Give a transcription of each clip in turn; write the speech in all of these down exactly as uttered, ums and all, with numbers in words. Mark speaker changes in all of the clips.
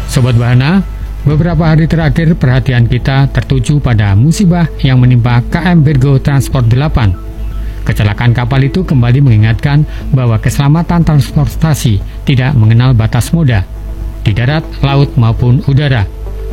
Speaker 1: Sobat Bahana, beberapa hari terakhir perhatian kita tertuju pada musibah yang menimpa K M Virgo Transport delapan. Kecelakaan kapal itu kembali mengingatkan bahwa keselamatan transportasi tidak mengenal batas moda, di darat, laut, maupun udara.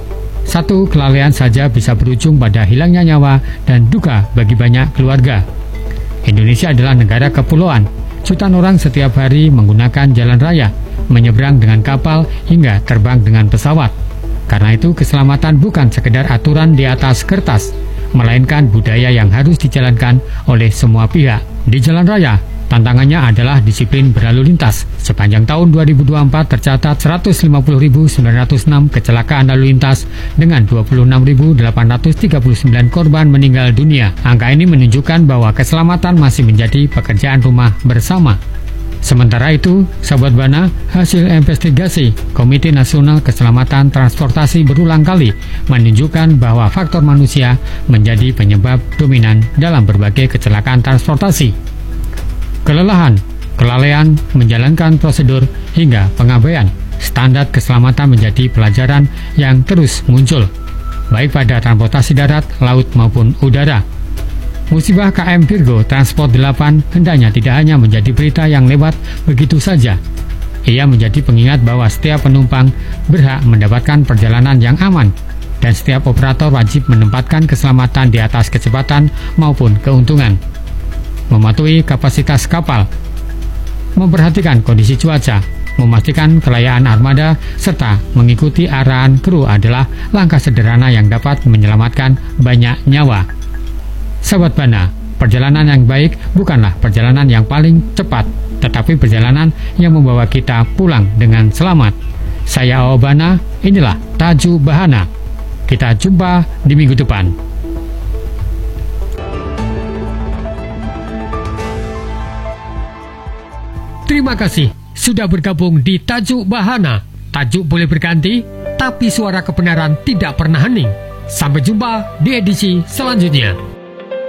Speaker 1: Satu kelalaian saja bisa berujung pada hilangnya nyawa dan duka bagi banyak keluarga. Indonesia adalah negara kepulauan. Jutaan orang setiap hari menggunakan jalan raya, menyeberang dengan kapal hingga terbang dengan pesawat. Karena itu keselamatan bukan sekedar aturan di atas kertas, melainkan budaya yang harus dijalankan oleh semua pihak. Di jalan raya, tantangannya adalah disiplin berlalu lintas. Sepanjang tahun dua ribu dua puluh empat tercatat seratus lima puluh ribu sembilan ratus enam kecelakaan lalu lintas dengan dua puluh enam ribu delapan ratus tiga puluh sembilan korban meninggal dunia. Angka ini menunjukkan bahwa keselamatan masih menjadi pekerjaan rumah bersama. Sementara itu, Sobat Bana, hasil investigasi Komite Nasional Keselamatan Transportasi berulang kali menunjukkan bahwa faktor manusia menjadi penyebab dominan dalam berbagai kecelakaan transportasi. Kelelahan, kelalaian menjalankan prosedur, hingga pengabaian standar keselamatan menjadi pelajaran yang terus muncul, baik pada transportasi darat, laut, maupun udara. Musibah K M Virgo Transport delapan hendaknya tidak hanya menjadi berita yang lewat begitu saja. Ia menjadi pengingat bahwa setiap penumpang berhak mendapatkan perjalanan yang aman, dan setiap operator wajib menempatkan keselamatan di atas kecepatan maupun keuntungan. Mematuhi kapasitas kapal, memperhatikan kondisi cuaca, memastikan kelayaan armada, serta mengikuti arahan kru adalah langkah sederhana yang dapat menyelamatkan banyak nyawa. Sahabat Bana, perjalanan yang baik bukanlah perjalanan yang paling cepat, tetapi perjalanan yang membawa kita pulang dengan selamat. Saya Awa Bana, inilah Taju Bahana. Kita jumpa di minggu depan. Terima kasih sudah bergabung di Tajuk Bahana. Tajuk boleh berganti, tapi suara kebenaran tidak pernah hening. Sampai jumpa di edisi selanjutnya.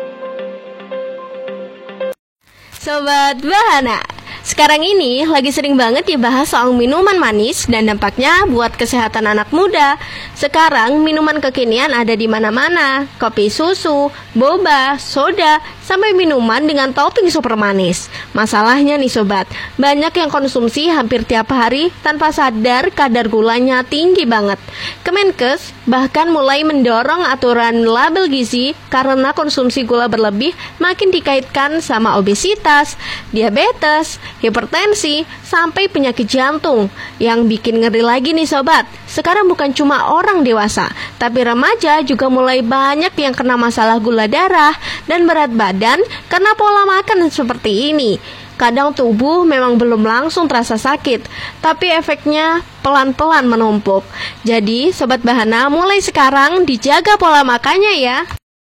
Speaker 2: Sobat Bahana, sekarang ini lagi sering banget dibahas soal minuman manis dan dampaknya buat kesehatan anak muda. Sekarang minuman kekinian ada di mana-mana, kopi susu, boba, soda, sampai minuman dengan topping super manis. Masalahnya nih sobat, banyak yang konsumsi hampir tiap hari tanpa sadar kadar gulanya tinggi banget. Kemenkes bahkan mulai mendorong aturan label gizi karena konsumsi gula berlebih makin dikaitkan sama obesitas, diabetes, hipertensi, sampai penyakit jantung. Yang bikin ngeri lagi nih sobat, sekarang bukan cuma orang dewasa, tapi remaja juga mulai banyak yang kena masalah gula darah dan berat badan karena pola makan seperti ini. Kadang tubuh memang belum langsung terasa sakit, tapi efeknya pelan-pelan menumpuk. Jadi Sobat Bahana, mulai sekarang dijaga pola makannya ya.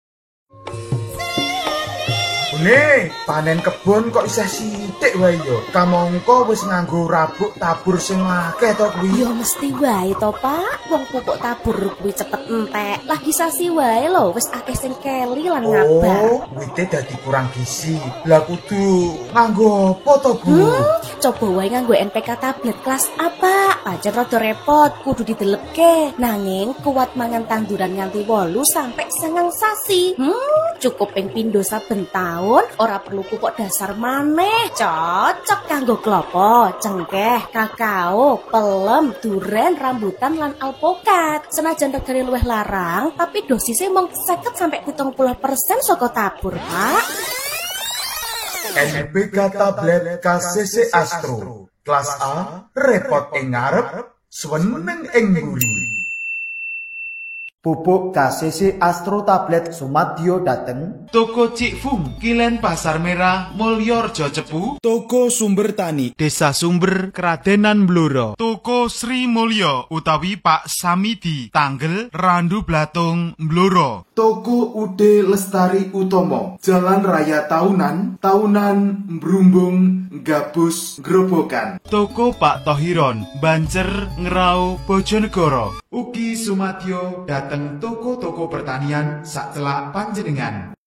Speaker 3: Bune, panen kebon kok isih sithik wae yo. Kamangka wis nganggo rabuk tabur sing akeh to kuwi.
Speaker 4: Ya mesti wae to, Pak. Wong pupuk tabur kuwi cepet entek. Lagi sasi wae lho, wis akeh sing keli lan ngabar.
Speaker 3: Oh, wite dadi kurang gizi. Lah kudu nganggo apa to, Bu?
Speaker 4: Hmm, coba wae nganggo N P K tablet kelas A, Pak. Pancen rada repot, kudu didelepke. Nanging kuat mangan tanduran nganti wolu sampai sangang sasi. Hmm, cukup ping pindho saben taun. Ora perlu pupuk dasar maneh, cocok kanggo klopo, cengkeh, kakao, pelem, duren, rambutan lan alpokat. Senajan regane luwih larang, tapi dosisnya mung seket sampai pitung puluh persen saka tabur, Pak.
Speaker 3: N P K tablet K C C Astro kelas A, repot ing ngarep, sweneng ing mburi.
Speaker 5: Pupuk K C C Astro Tablet Sumadyo dateng
Speaker 6: Toko Cikfung, Kilen Pasar Merah, Mulyorjo Cepu.
Speaker 7: Toko Sumber Tani,
Speaker 6: Desa Sumber, Kradenan Blora. Toko Sri Mulyo utawi Pak Samidi, Tanggel, Randu Blatung, Blora.
Speaker 7: Toko Ude Lestari Utomo, Jalan Raya Tahunan, Tahunan, Brumbung, Gabus, Grobogan.
Speaker 6: Toko Pak Tohiron, Bancer, Ngerau, Bojonegoro.
Speaker 7: Ugi Sumadyo dateng toko-toko pertanian sak celak panjenengan.